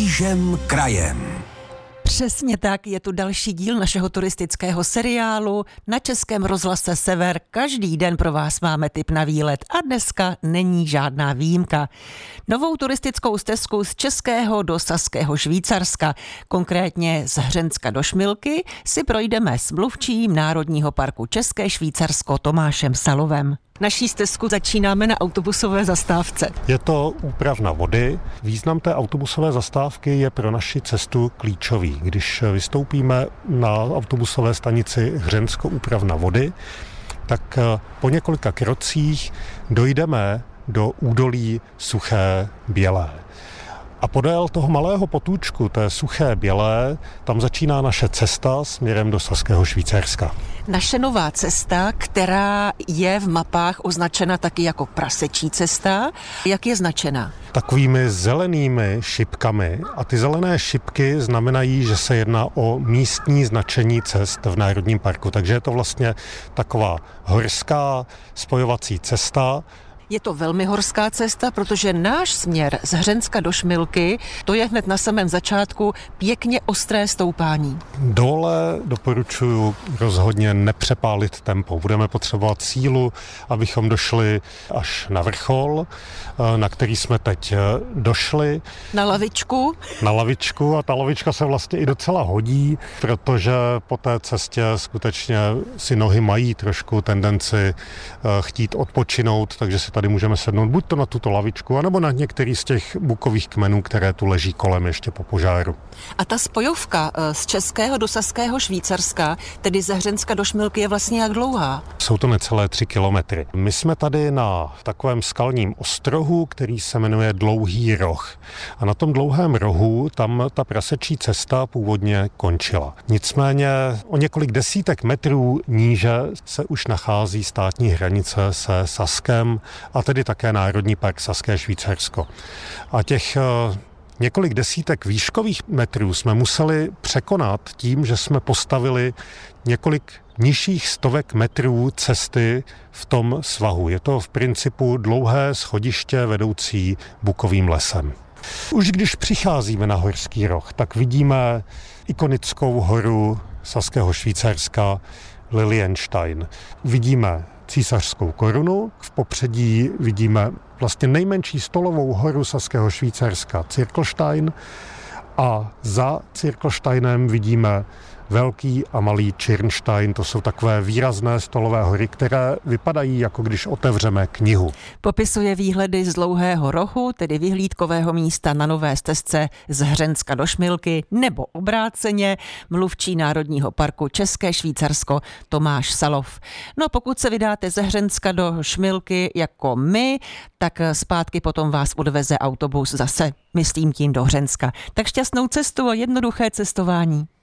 Křížem krajem. Přesně tak, je tu další díl našeho turistického seriálu. Na Českém rozhlase Sever každý den pro vás máme tip na výlet a dneska není žádná výjimka. Novou turistickou stezku z Českého do Saského Švýcarska, konkrétně z Hřenska do Šmilky, si projdeme s mluvčím Národního parku České Švýcarsko Tomášem Salovem. Naší stezku začínáme na autobusové zastávce. Je to úpravna vody. Význam té autobusové zastávky je pro naši cestu klíčový. Když vystoupíme na autobusové stanici Hřensko úpravna vody, tak po několika krocích dojdeme do údolí Suché Bělé. A podél toho malého potůčku, té Suché Bělé, tam začíná naše cesta směrem do Saského Švýcarska. Naše nová cesta, která je v mapách označena taky jako prasečí cesta, jak je značena? Takovými zelenými šipkami. A ty zelené šipky znamenají, že se jedná o místní značení cest v Národním parku. Takže je to vlastně taková horská spojovací cesta. Je to velmi horská cesta, protože náš směr z Hřenska do Šmilky, to je hned na samém začátku pěkně ostré stoupání. Dole doporučuji rozhodně nepřepálit tempo. Budeme potřebovat sílu, abychom došli až na vrchol, na který jsme teď došli. Na lavičku? Na lavičku, a ta lavička se vlastně i docela hodí, protože po té cestě skutečně si nohy mají trošku tendenci chtít odpočinout, takže si tady můžeme sednout buď to na tuto lavičku, anebo na některý z těch bukových kmenů, které tu leží kolem ještě po požáru. A ta spojovka z Českého do Saského Švýcarska, tedy ze Hřenska do Šmilky, je vlastně jak dlouhá? Jsou to necelé 3 kilometry. My jsme tady na takovém skalním ostrohu, který se jmenuje Dlouhý roh. A na tom dlouhém rohu tam ta prasečí cesta původně končila. Nicméně o několik desítek metrů níže se už nachází státní hranice se Saskem a tedy také Národní park Saské Švýcarsko. A těch několik desítek výškových metrů jsme museli překonat tím, že jsme postavili několik nižších stovek metrů cesty v tom svahu. Je to v principu dlouhé schodiště vedoucí bukovým lesem. Už když přicházíme na Horský roh, tak vidíme ikonickou horu Saského Švýcarska Lilienstein. Vidíme císařskou korunu, v popředí vidíme vlastně nejmenší stolovou horu Saského Švýcarska Zirkelstein a za Zirkelsteinem vidíme Velký a Malý Čirnstein. To jsou takové výrazné stolové hory, které vypadají, jako když otevřeme knihu. Popisuje výhledy z Dlouhého rohu, tedy vyhlídkového místa na nové stezce z Hřenska do Šmilky, nebo obráceně mluvčí Národního parku České Švýcarsko Tomáš Salov. No a pokud se vydáte ze Hřenska do Šmilky jako my, tak zpátky potom vás odveze autobus zase, myslím tím do Hřenska. Tak šťastnou cestu a jednoduché cestování.